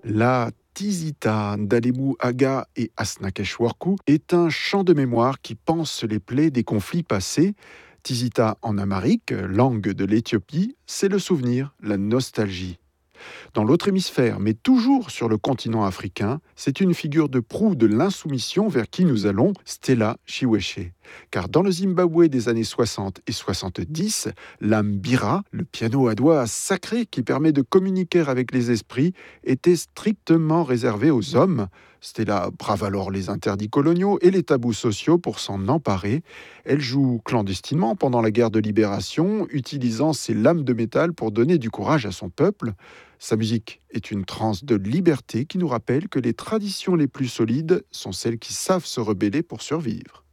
La Tizita d'Alemou Aga et Asnakeshwarku est un chant de mémoire qui panse les plaies des conflits passés. Tizita en amharique, langue de l'Éthiopie, c'est le souvenir, la nostalgie. Dans l'autre hémisphère, mais toujours sur le continent africain, c'est une figure de proue de l'insoumission vers qui nous allons, Stella Chiweshe. Car dans le Zimbabwe des années 60 et 70, la mbira, le piano à doigts sacré qui permet de communiquer avec les esprits, était strictement réservé aux hommes. Stella brave alors les interdits coloniaux et les tabous sociaux pour s'en emparer. Elle joue clandestinement pendant la guerre de libération, utilisant ses lames de métal pour donner du courage à son peuple. Sa musique est une transe de liberté qui nous rappelle que les traditions les plus solides sont celles qui savent se rebeller pour survivre.